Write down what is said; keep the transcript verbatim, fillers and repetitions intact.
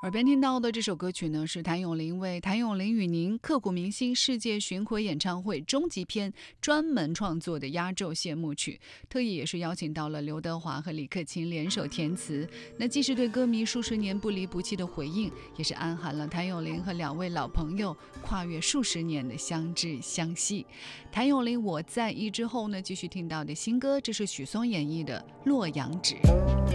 耳边听到的这首歌曲呢，是谭咏麟为谭咏麟与您刻骨铭心世界巡回演唱会终极篇专门创作的压轴谢幕曲，特意也是邀请到了刘德华和李克勤联手填词。那既是对歌迷数十年不离不弃的回应，也是暗含了谭咏麟和两位老朋友跨越数十年的相知相惜。谭咏麟《我在意》之后呢，继续听到的新歌，这是许嵩演绎的《洛阳纸》。